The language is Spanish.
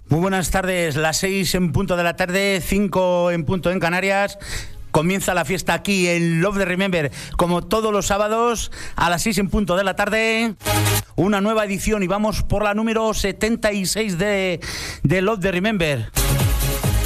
Muy buenas tardes, las 6 en punto de la tarde, 5 en punto en Canarias. Comienza la fiesta aquí en Love the Remember, como todos los sábados a las 6 en punto de la tarde. Una nueva edición y vamos por la número 76 de Love the Remember.